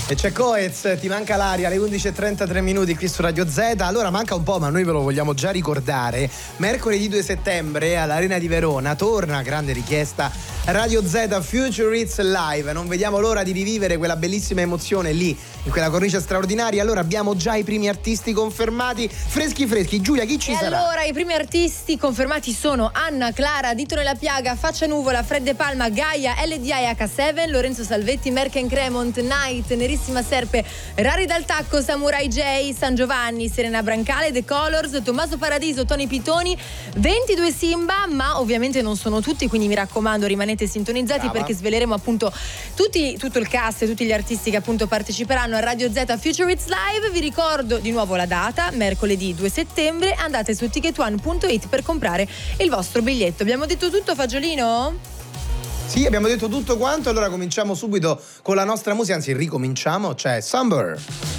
E c'è Coez, ti manca l'aria alle 11:33 minuti qui su Radio Z. Allora manca un po', ma noi ve lo vogliamo già ricordare. Mercoledì 2 settembre all'Arena di Verona torna, grande richiesta, Radio Z Future Hits Live. Non vediamo l'ora di rivivere quella bellissima emozione lì, in quella cornice straordinaria. Allora abbiamo già i primi artisti confermati, freschi. Giulia, chi ci sarà? Allora, i primi artisti confermati sono Anna, Clara, Dito nella Piaga, Faccia Nuvola, Fred De Palma, Gaia, LDI, H7, Lorenzo Salvetti, Merken Cremont, Night, Nerissima Serpe, Rari dal Tacco, Samurai J, San Giovanni, Serena Brancale, The Colors, Tommaso Paradiso, Tony Pitoni, 22 Simba, ma ovviamente non sono tutti, quindi mi raccomando rimanete sintonizzati. Brava. Perché sveleremo appunto tutto il cast e tutti gli artisti che appunto parteciperanno a Radio Z Future Hits Live. Vi ricordo di nuovo la data, mercoledì 2 settembre, andate su ticketone.it per comprare il vostro biglietto. Abbiamo detto tutto, Fagiolino? Sì, abbiamo detto tutto quanto, allora cominciamo subito con la nostra musica, anzi ricominciamo, c'è Summer.